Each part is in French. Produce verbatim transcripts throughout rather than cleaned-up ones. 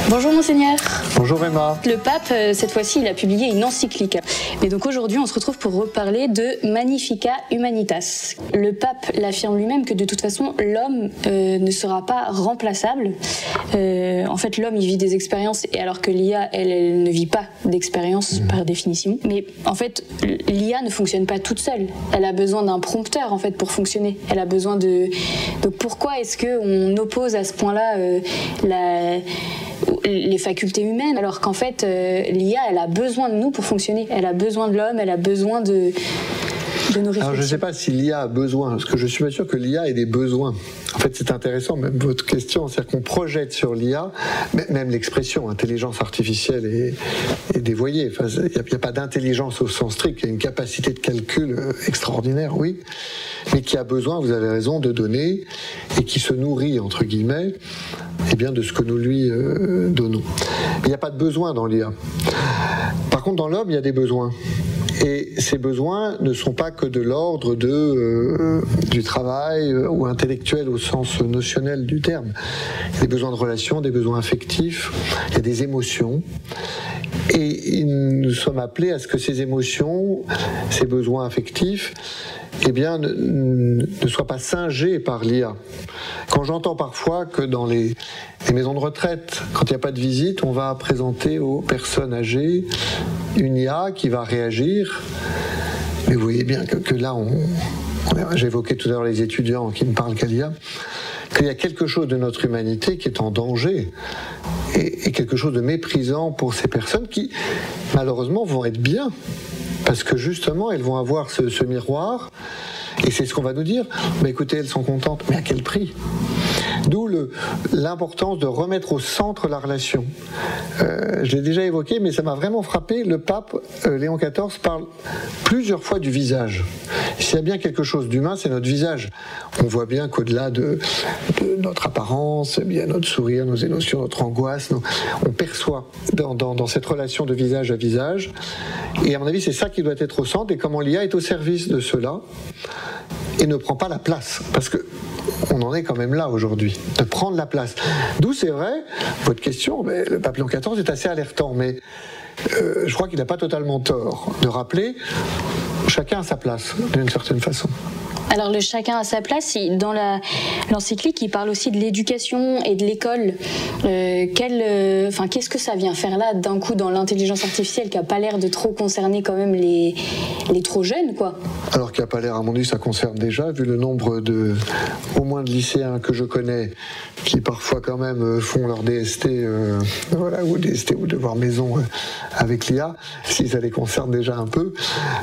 Bonjour Monseigneur. Bonjour Emma. Le pape, cette fois-ci, il a publié une encyclique. Et donc aujourd'hui, on se retrouve pour reparler de Magnificat Humanitas. Le pape l'affirme lui-même que de toute façon, l'homme euh, ne sera pas remplaçable. Euh, en fait, l'homme, il vit des expériences, et alors que l'I A, elle, elle ne vit pas d'expérience mmh. par définition. Mais en fait, l'I A ne fonctionne pas toute seule. Elle a besoin d'un prompteur, en fait, pour fonctionner. Elle a besoin de... Donc pourquoi est-ce qu'on oppose à ce point-là euh, la... les facultés humaines, alors qu'en fait, euh, l'I A, elle a besoin de nous pour fonctionner. Elle a besoin de l'homme, elle a besoin de, de nos réflexions. Alors, je ne sais pas si l'I A a besoin, parce que je suis pas sûr que l'I A ait des besoins. En fait, c'est intéressant, même votre question, c'est-à-dire qu'on projette sur l'I A, même l'expression intelligence artificielle est, est dévoyée. Enfin, il n'y a, a pas d'intelligence au sens strict, il y a une capacité de calcul extraordinaire, oui, mais qui a besoin, vous avez raison, de données, et qui se nourrit, entre guillemets, eh bien, de ce que nous lui euh, donnons. Il n'y a pas de besoin dans l'I A. Par contre, dans l'homme, il y a des besoins. Et ces besoins ne sont pas que de l'ordre de, euh, du travail euh, ou intellectuel au sens notionnel du terme. Il y a des besoins de relations, des besoins affectifs, il y a des émotions. Et nous sommes appelés à ce que ces émotions, ces besoins affectifs, eh bien, ne, ne soient pas singés par l'I A. Quand j'entends parfois que dans les, les maisons de retraite, quand il n'y a pas de visite, on va présenter aux personnes âgées une I A qui va réagir. Mais vous voyez bien que, que là, on, on, j'évoquais tout à l'heure les étudiants qui ne parlent qu'à l'I A, qu'il y a quelque chose de notre humanité qui est en danger et, et quelque chose de méprisant pour ces personnes qui, malheureusement, vont être bien. Parce que justement, elles vont avoir ce, ce miroir, et c'est ce qu'on va nous dire. Mais écoutez, elles sont contentes, mais à quel prix ? D'où le, l'importance de remettre au centre la relation. Euh, je l'ai déjà évoqué, mais ça m'a vraiment frappé. Le pape euh, Léon quatorze parle plusieurs fois du visage. S'il y a bien quelque chose d'humain, c'est notre visage. On voit bien qu'au-delà de, de notre apparence, eh bien notre sourire, nos émotions, notre angoisse, nos, on perçoit dans, dans, dans cette relation de visage à visage. Et à mon avis, c'est ça qui doit être au centre, et comment l'I A est au service de cela et ne prend pas la place. Parce que on en est quand même là aujourd'hui, de prendre la place. D'où c'est vrai, votre question, mais le pape Léon quatorze est assez alertant, mais euh, je crois qu'il n'a pas totalement tort de rappeler chacun à sa place, d'une certaine façon. Alors le chacun à sa place, dans la, l'encyclique, il parle aussi de l'éducation et de l'école. Euh, quel, euh, enfin, qu'est-ce que ça vient faire là, d'un coup, dans l'intelligence artificielle, qui n'a pas l'air de trop concerner quand même les, les trop jeunes, quoi. Alors qui n'a pas l'air, à mon avis, ça concerne déjà, vu le nombre de, au moins de lycéens que je connais, qui parfois quand même font leur D S T, euh, voilà, ou D S T ou devoir maison euh, avec l'I A, si ça les concerne déjà un peu.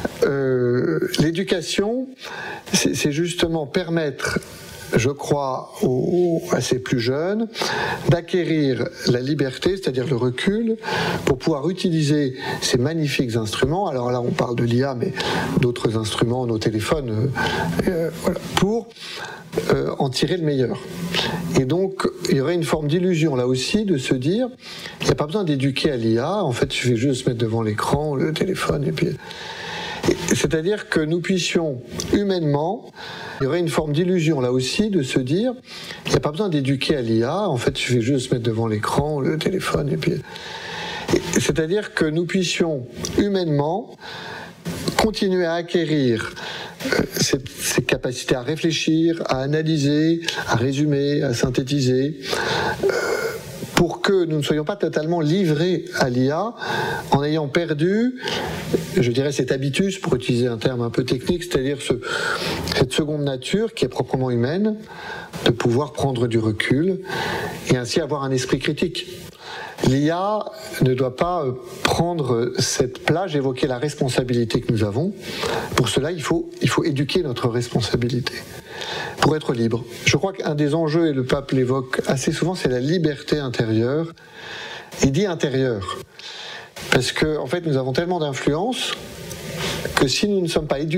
Euh, l'éducation, c'est, c'est justement permettre, je crois, aux, à ces plus jeunes, d'acquérir la liberté, c'est-à-dire le recul, pour pouvoir utiliser ces magnifiques instruments. Alors là, on parle de l'I A, mais d'autres instruments, nos téléphones, euh, euh, voilà, pour euh, en tirer le meilleur. Et donc, il y aurait une forme d'illusion là aussi de se dire, il n'y a pas besoin d'éduquer à l'I A, en fait, il suffit juste de se mettre devant l'écran, le téléphone, et puis... C'est-à-dire que nous puissions humainement, il y aurait une forme d'illusion là aussi de se dire, il n'y a pas besoin d'éduquer à l'I A, en fait il suffit juste de se mettre devant l'écran, le téléphone, et puis... C'est-à-dire que nous puissions humainement continuer à acquérir ces, ces capacités à réfléchir, à analyser, à résumer, à synthétiser, euh, pour que nous ne soyons pas totalement livrés à l'I A en ayant perdu, je dirais, cet habitus, pour utiliser un terme un peu technique, c'est-à-dire ce, cette seconde nature qui est proprement humaine, de pouvoir prendre du recul et ainsi avoir un esprit critique. L'I A ne doit pas prendre cette place, j'évoquais la responsabilité que nous avons. Pour cela, il faut, il faut éduquer notre responsabilité pour être libre. Je crois qu'un des enjeux, et le pape l'évoque assez souvent, c'est la liberté intérieure. Il dit intérieure, parce que en fait, nous avons tellement d'influence que si nous ne sommes pas éduqués,